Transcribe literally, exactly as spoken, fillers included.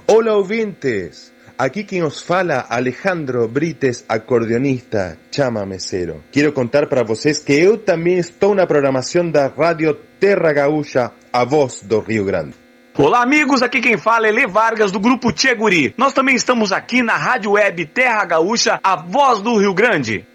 Olá, ouvintes! Aqui quem os fala, Alejandro Brites, acordeonista, chamamecero. Quero contar para vocês que eu também estou na programação da Rádio Terra Gaúcha, a voz do Rio Grande. Olá, amigos, aqui quem fala é Lê Vargas, do Grupo Tchê Guri. Nós também estamos aqui na Rádio Web Terra Gaúcha, a voz do Rio Grande.